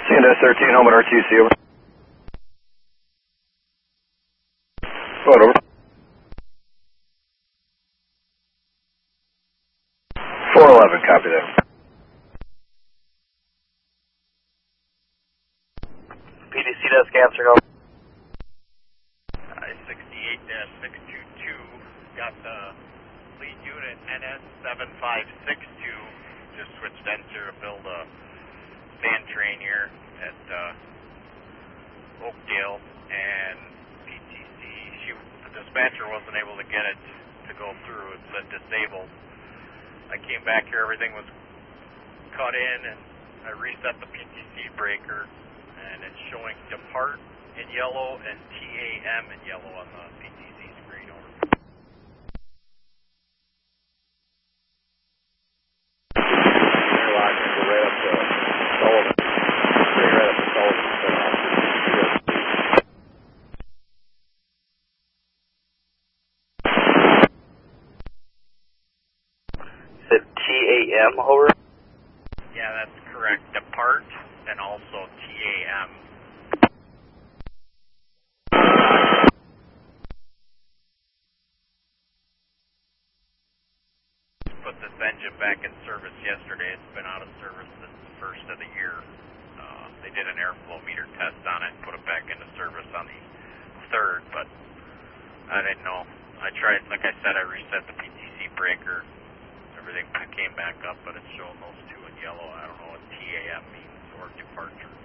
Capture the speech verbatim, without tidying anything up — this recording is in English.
C N S thirteen, home at R T C, over. Go ahead, over. four eleven, copy that. P D C desk answer, go. I sixty-eight six two two, got the lead unit N S seven five six two, just switched enter to build a sand train here at uh, Oakdale, and P T C, she, the dispatcher wasn't able to get it to go through, it said disabled. I came back here, everything was cut in, and I reset the P T C breaker, and it's showing depart in yellow and T A M in yellow on the P T C screen. Over. Airlock and go right up to Sullivan. Straight right up to Sullivan. Is it T A M, over? Yeah, that's correct. Depart and also T A M. Put this engine back in service yesterday. It's been out of service since the first of the year. Uh, they did an airflow meter test on it and put it back into service on the third, but I didn't know. I tried, like I said, I reset the P T C breaker. Everything came back up, but it's showing those two in yellow. I don't know what T A M means or departure.